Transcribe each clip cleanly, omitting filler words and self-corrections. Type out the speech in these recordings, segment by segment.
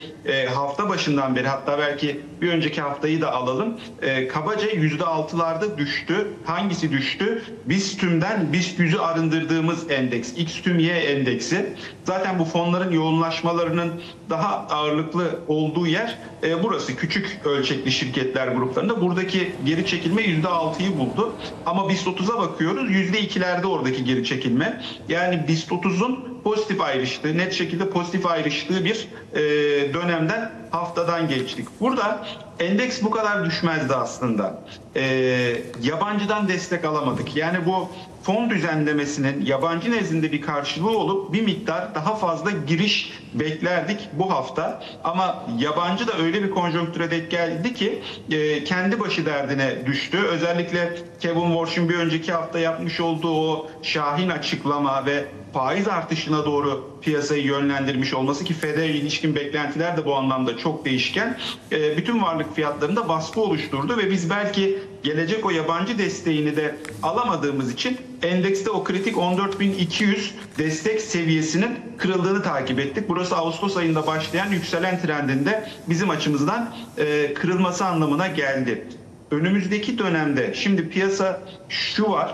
hafta başından beri, hatta belki bir önceki haftayı da alalım, kabaca %6'larda düştü. Hangisi düştü? BIST tümden BIST 100'ü arındırdığımız endeks, X tüm Y endeksi. Zaten bu fonların yoğunlaşmalarının daha ağırlıklı olduğu yer burası. Küçük ölçekli şirketler gruplarında buradaki geri çekilme %6'yı buldu. Ama BIST 30'a bakıyoruz, %2'lerde oradaki geri çekilme. Yani BIST 30'un pozitif ayrıştığı, net şekilde pozitif ayrıştığı bir dönemden, haftadan geçtik. Burada endeks bu kadar düşmezdi aslında. Yabancıdan destek alamadık. Yani bu fon düzenlemesinin yabancı nezdinde bir karşılığı olup bir miktar daha fazla giriş beklerdik bu hafta. Ama yabancı da öyle bir konjonktüre denk geldi ki kendi başı derdine düştü. Özellikle Kevin Warsh'un bir önceki hafta yapmış olduğu o şahin açıklama ve faiz artışına doğru piyasayı yönlendirmiş olması, ki Fed'e ilişkin beklentiler de bu anlamda çok değişken, bütün varlık fiyatlarında baskı oluşturdu ve biz belki gelecek o yabancı desteğini de alamadığımız için endekste o kritik 14.200 destek seviyesinin kırıldığını takip ettik. Burası Ağustos ayında başlayan yükselen trendinde bizim açımızdan kırılması anlamına geldi. Önümüzdeki dönemde şimdi piyasa şu var.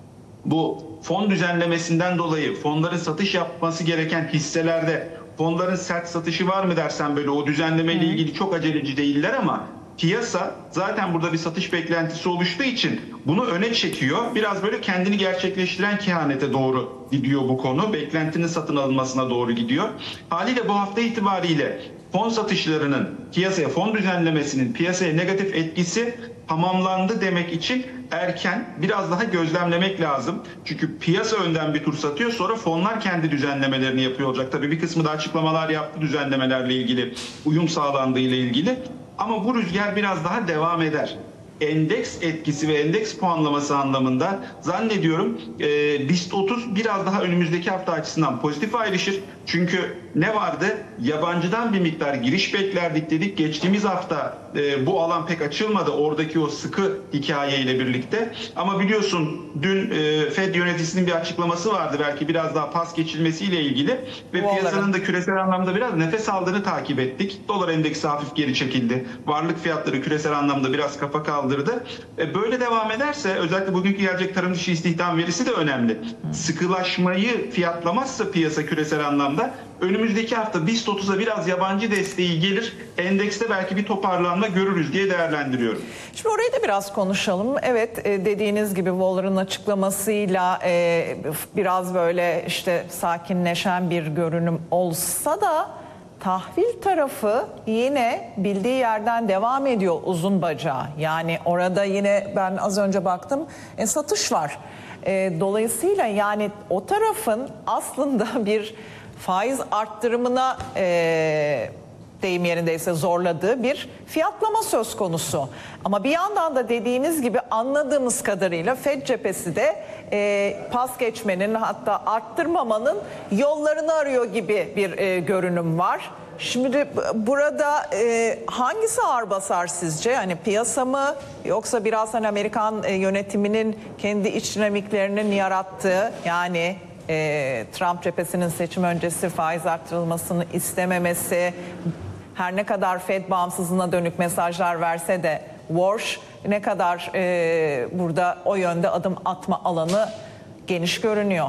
Bu fon düzenlemesinden dolayı fonların satış yapması gereken hisselerde fonların sert satışı var mı dersen, böyle o düzenleme ile ilgili çok aceleci değiller ama piyasa zaten burada bir satış beklentisi oluştuğu için bunu öne çekiyor. Biraz böyle kendini gerçekleştiren kehanete doğru gidiyor bu konu. Beklentinin satın alınmasına doğru gidiyor. Haliyle bu hafta itibariyle fon satışlarının piyasaya, fon düzenlemesinin piyasaya negatif etkisi tamamlandı demek için erken, biraz daha gözlemlemek lazım. Çünkü piyasa önden bir tur satıyor, sonra fonlar kendi düzenlemelerini yapıyor olacak. Tabii bir kısmı da açıklamalar yaptı düzenlemelerle ilgili, uyum sağlandığı ile ilgili. Ama bu rüzgar biraz daha devam eder. Endeks etkisi ve endeks puanlaması anlamında zannediyorum BIST 30 biraz daha önümüzdeki hafta açısından pozitif ayrışır. Çünkü ne vardı? Yabancıdan bir miktar giriş beklerdik dedik. Geçtiğimiz hafta bu alan pek açılmadı, oradaki o sıkı hikayeyle birlikte. Ama biliyorsun dün Fed yöneticisinin bir açıklaması vardı, belki biraz daha pas geçilmesiyle ilgili ve piyasanın da küresel anlamda biraz nefes aldığını takip ettik. Dolar endeksi hafif geri çekildi. Varlık fiyatları küresel anlamda biraz kafa kaldırdı. Böyle devam ederse, özellikle bugünkü gelecek tarım dışı istihdam verisi de önemli. Sıkılaşmayı fiyatlamazsa piyasa küresel anlamda, önümüzdeki hafta BIST 30'a biraz yabancı desteği gelir. Endekste belki bir toparlanma görürüz diye değerlendiriyorum. Şimdi orayı da biraz konuşalım. Evet, dediğiniz gibi Waller'ın açıklamasıyla biraz böyle işte sakinleşen bir görünüm olsa da tahvil tarafı yine bildiği yerden devam ediyor, uzun bacağı. Yani orada yine ben az önce baktım, satış var. Dolayısıyla yani o tarafın aslında bir faiz arttırımına deyim yerindeyse zorladığı bir fiyatlama söz konusu. Ama bir yandan da dediğiniz gibi anladığımız kadarıyla Fed cephesi de pas geçmenin, hatta arttırmamanın yollarını arıyor gibi bir görünüm var. Şimdi burada hangisi ağır basar sizce? Hani piyasa mı, yoksa biraz hani Amerikan yönetiminin kendi iç dinamiklerinin yarattığı, yani Trump cephesinin seçim öncesi faiz arttırılmasını istememesi, her ne kadar Fed bağımsızlığına dönük mesajlar verse de Warsh ne kadar burada o yönde adım atma alanı geniş görünüyor.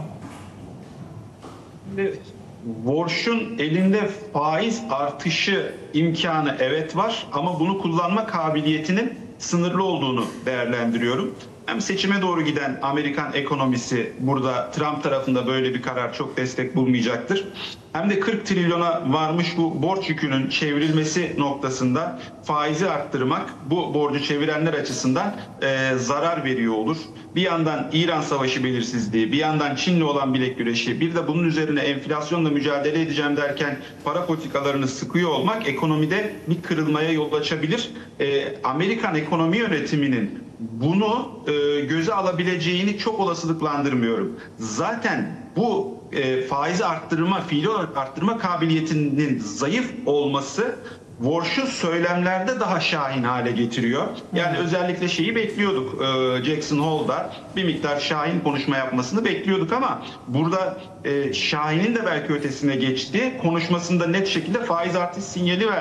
Warsh'un elinde faiz artışı imkanı evet var, ama bunu kullanma kabiliyetinin sınırlı olduğunu değerlendiriyorum. Hem seçime doğru giden Amerikan ekonomisi burada Trump tarafında böyle bir karar çok destek bulmayacaktır. Hem de 40 trilyona varmış bu borç yükünün çevrilmesi noktasında faizi arttırmak bu borcu çevirenler açısından zarar veriyor olur. Bir yandan İran savaşı belirsizliği, bir yandan Çin'le olan bilek güreşi, bir de bunun üzerine enflasyonla mücadele edeceğim derken para politikalarını sıkıyor olmak ekonomide bir kırılmaya yol açabilir. Amerikan ekonomi yönetiminin bunu göze alabileceğini çok olasılıklandırmıyorum. Zaten bu faizi arttırma, fiili olarak arttırma kabiliyetinin zayıf olması Warsh'u söylemlerde daha şahin hale getiriyor. Yani özellikle şeyi bekliyorduk. Jackson Hole'da bir miktar şahin konuşma yapmasını bekliyorduk ama burada şahinin de belki ötesine geçti. Konuşmasında net şekilde faiz artış sinyali verdi.